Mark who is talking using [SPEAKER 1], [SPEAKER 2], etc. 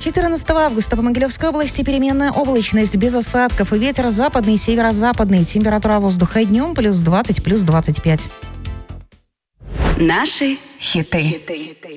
[SPEAKER 1] 14 августа по Могилевской области переменная облачность без осадков и ветер западный и северо-западный. Температура воздуха днем +20, +25.
[SPEAKER 2] Наши хиты.